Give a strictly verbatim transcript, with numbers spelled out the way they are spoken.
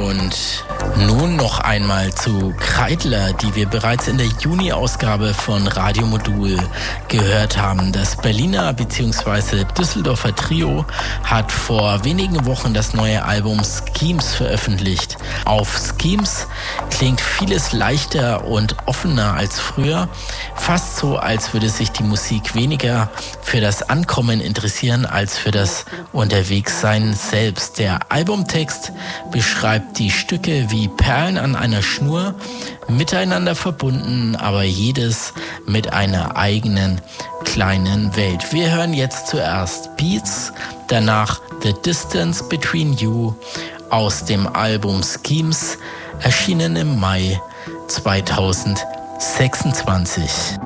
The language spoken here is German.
Und nun noch einmal zu Kreidler, die wir bereits in der Juni-Ausgabe von Radio Modul gehört haben. Das Berliner bzw. Düsseldorfer Trio hat vor wenigen Wochen das neue Album Schemes veröffentlicht. Auf Schemes klingt vieles leichter und offener als früher. Fast so, als würde sich die Musik weniger für das Ankommen interessieren als für das Unterwegssein selbst. Der Albumtext beschreibt die Stücke wie Perlen an einer Schnur, miteinander verbunden, aber jedes mit einer eigenen kleinen Welt. Wir hören jetzt zuerst Beats, danach The Distance Between You aus dem Album Schemes, erschienen im Mai zweitausendsechsundzwanzig.